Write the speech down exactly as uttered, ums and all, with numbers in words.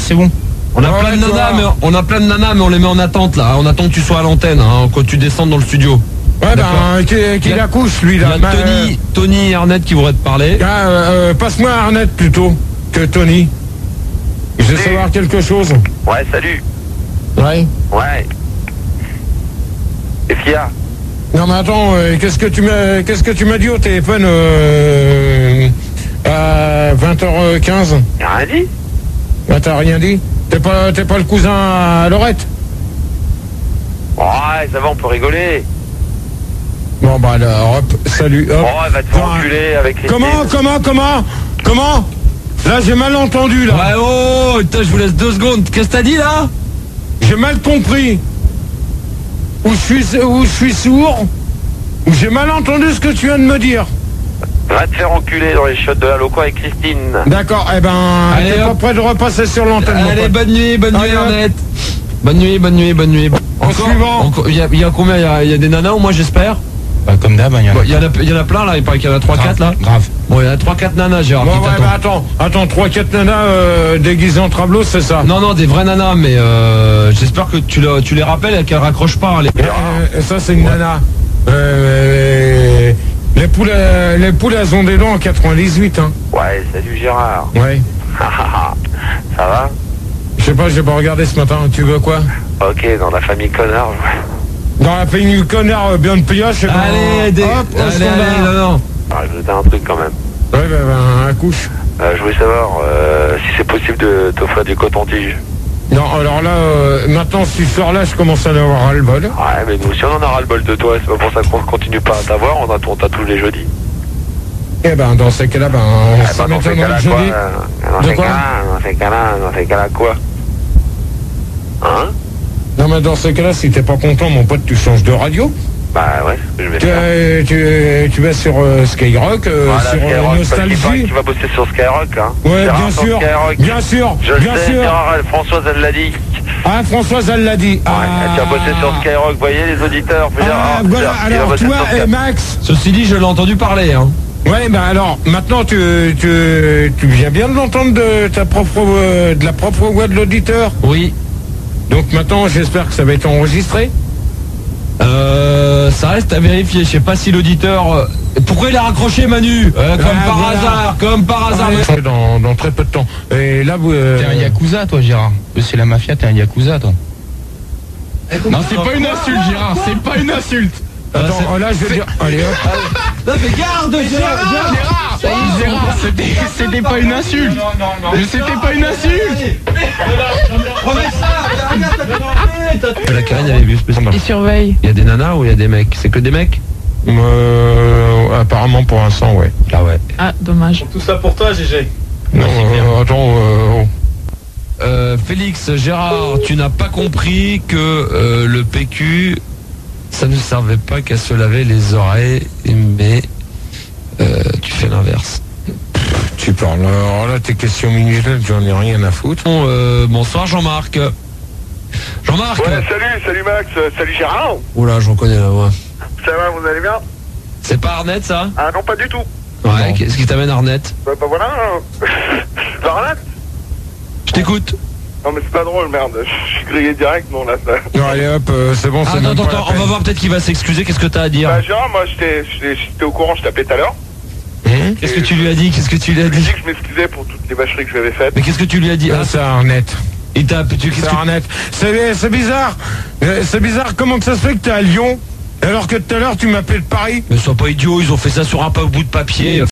c'est bon. On a Ouais, plein de tu nanas, vois. mais on a plein de nanas, mais on les met en attente là. On attend que tu sois à l'antenne, hein, quand tu descendes dans le studio. Ouais, D'accord. ben, qu'il qu'il Il y a- accouche, lui, Il y là. a Ben, Tony, Tony et Arnett qui voudraient te parler. euh, ah, euh, passe-moi Arnett plutôt que Tony. Je veux Salut. savoir quelque chose. Ouais, salut. Ouais. Ouais. Qu'est-ce qu'il y a? Non, mais attends, euh, qu'est-ce que tu m'as, qu'est-ce que tu m'as dit au téléphone euh, à vingt heures quinze? Y'a rien dit? Bah, t'as rien dit? T'es pas, t'es pas le cousin à Laurette? Ouais, ça va, on peut rigoler. Bon, bah, alors, hop, salut, hop. Oh, elle va te faire Attends, enculer avec Christine. Comment, comment, comment, comment? Là, j'ai mal entendu, là. Ouais, oh, putain, je vous laisse deux secondes. Qu'est-ce que t'as dit là? J'ai mal compris. Ou je suis, ou je suis sourd, ou j'ai mal entendu ce que tu viens de me dire. Va te faire enculer dans les chiottes de la loco avec Christine. D'accord, eh ben, Allez, t'es pas hop. prêt de repasser sur l'antenne, mon Allez, pote. bonne nuit, bonne nuit Allez, hop. Arnett. Bonne nuit, bonne nuit, bonne nuit. En suivant. encore- Il y, a- il y a combien? Il y a, il y a des nanas au moins, j'espère. Bah, comme d'hab, il y en a. Bon, il y, en a, il y en a plein là, il paraît qu'il y en a trois quatre là. Grave. Bon, il y en a trois quatre nanas, Gérard. Bon, qui ouais, t'attendent. bah attends, attends, trois quatre nanas euh, déguisées en travelot, c'est ça? Non, non, des vraies nanas, mais euh, j'espère que tu, le- tu les rappelles et qu'elles raccrochent pas. Les... Euh, ça, c'est une nana. Euh, les poules, euh, les poules, elles ont des dents en quatre-vingt-dix-huit, hein. Ouais, salut Gérard. Ouais. Ça va? Je sais pas, j'ai pas regardé ce matin. Tu veux quoi? Ok, dans la famille connard. ouais. Dans la pays du connard, euh, bien de pillage, et ben, Allez, des... hop, au allez, standard. allez, non, non. Ah, je voulais un truc quand même. Ouais, ben, ben, un couche. Euh, je voulais savoir euh, si c'est possible de t'offrir du coton-tige. Non, alors là, euh, maintenant, si tu sors là, je commence à en avoir ras-le-bol. Ouais, mais nous aussi on en a ras le bol de toi. C'est pas pour ça qu'on continue pas à t'avoir. On a on t'a tous les jeudis. Eh ben, dans ces cas-là, ben, Eh ça ben, dans ces m'étonnerait cas-là, que quoi? jeudi. euh, Dans De ces quoi cas-là, dans ces cas-là, dans ces cas-là, quoi? Hein? Non, mais dans ces cas-là, si t'es pas content, mon pote, tu changes de radio. Bah ouais, c'est ce que je vais Tu, faire. euh, tu, tu vas sur euh, Skyrock, euh, Voilà, sur euh, Skyrock, parce qu'il paraît Nostalgie. que tu vas bosser sur Skyrock, hein. Ouais, Gérard bien sur sûr, Skyrock. bien sûr, Je le bien sais, sûr. Gérard, elle- Françoise, elle l'a dit. Ah, Françoise, elle l'a dit. Ouais, Ah, tu vas bosser sur Skyrock, vous voyez les auditeurs. Faut dire, ah, ah, voilà, il va alors bosser toi sur et Skyrock. Max. Ceci dit, je l'ai entendu parler. Hein. Ouais, ben alors, maintenant, tu, tu, tu viens bien de l'entendre de ta propre, euh, de la propre voix de l'auditeur. Oui. Donc maintenant, j'espère que ça va être enregistré. Euh, ça reste à vérifier. Je sais pas si l'auditeur. euh, Pourquoi il a raccroché Manu Euh, Comme Ah, par voilà. hasard, comme par hasard. Allez, Dans, dans très peu de temps. Et là, vous... euh, T'es un yakuza, toi, Gérard. Eux, c'est la mafia, t'es un yakuza, toi. Non, c'est pas une insulte, Gérard. C'est pas une insulte. Attends, là, je vais dire... Allez, hop. Non mais garde, Gérard. Gérard, Gérard, c'était, c'était pas une insulte. Mais c'était pas une insulte. La Karine avait vu spécialement. Il surveille. Il y a des nanas ou il y a des mecs? C'est que des mecs? Euh, apparemment, pour l'instant, ouais. Ah ouais. Ah, dommage. Tout ça pour toi, G G. Non, euh, attends... euh, Euh, Félix, Gérard, tu n'as pas compris que euh, le P Q, ça ne servait pas qu'à se laver les oreilles, mais euh, tu fais l'inverse. tu parles. Alors là, tes questions minuscules, j'en ai rien à foutre. Bon, euh, bonsoir Jean-Marc. Jean-Marc. Ouais, salut, salut Max, euh, salut Gérard. Oula, j'en connais la voix. Ça va, vous allez bien? C'est pas Arnett ça? Ah non, pas du tout. Ouais, qu'est-ce qui t'amène Arnett? Bah, bah voilà. hein. L'arnaque? Je t'écoute. Non mais c'est pas drôle, merde. Je suis grillé direct, non là. Ça... Non, allez hop, euh, c'est bon, Ah, c'est attends, même pas attends, la on va peine. voir peut-être qu'il va s'excuser. Qu'est-ce que t'as à dire? Bah Gérard, moi j'étais j'étais- j'étais au courant, je t'appelais tout à l'heure. Hum Qu'est-ce que tu lui as dit? Qu'est-ce que tu lui as Je lui ai dit? dit que je m'excusais pour toutes les vacheries que j'avais faites. Mais qu'est-ce que tu lui as dit? Ah, Ah, c'est Arnett. il t'a. Tu, qu'est-ce C'est que... Arnett. C'est c'est bizarre. Euh, C'est bizarre, comment que ça se fait que t'es à Lyon alors que tout à l'heure tu m'appelais de Paris? Mais sois pas idiot, ils ont fait ça sur un bout de papier.